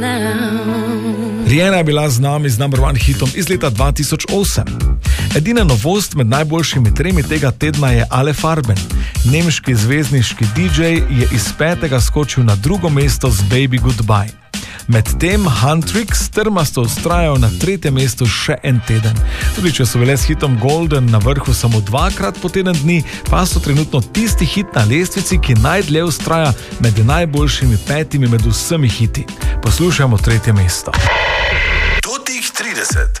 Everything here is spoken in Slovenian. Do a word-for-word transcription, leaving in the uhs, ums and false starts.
Rihanna je bila z nami z number one hitom iz leta dva tisoč osem. Edina novost med najboljšimi tremi tega tedna je Ale Farben. Nemški zvezdniški D J je iz petega skočil na drugo mesto z Baby Goodbye. Medtem Huntrix trmasto vztrajal na tretje mesto še en teden. Tudi če so bile s hitom Golden na vrhu samo dvakrat po teden dni, pa so trenutno tisti hit na lestvici, ki najdlje vztraja med najboljšimi petimi med vsemi hiti. Poslušajmo tretje mesto. Totih trideset.